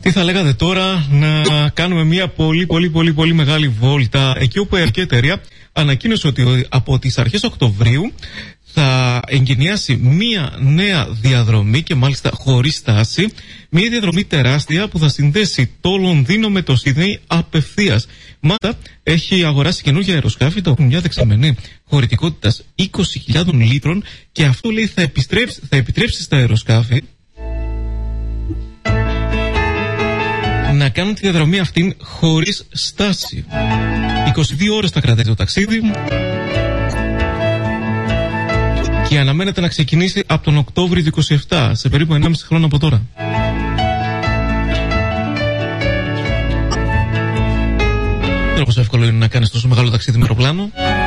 Τι θα λέγατε τώρα να κάνουμε μια πολύ μεγάλη βόλτα εκεί όπου η αερική εταιρεία ανακοίνωσε ότι από τις αρχές Οκτωβρίου θα εγκαινιάσει μία νέα διαδρομή και μάλιστα χωρίς στάση. Μία διαδρομή τεράστια που θα συνδέσει το Λονδίνο με το Σίδνεϊ απευθείας. Μάλιστα έχει αγοράσει καινούργια αεροσκάφη τα οποία μια δεξαμενή χωρητικότητας 20.000 λίτρων και αυτό λέει θα επιτρέψει στα αεροσκάφη να κάνουν τη διαδρομή αυτήν χωρίς στάση. 22 ώρες θα κρατάει το ταξίδι και αναμένεται να ξεκινήσει από τον Οκτώβριο του 27, σε περίπου 1,5 χρόνο από τώρα. Δεν είναι πόσο εύκολο είναι να κάνεις τόσο μεγάλο ταξίδι με αεροπλάνο.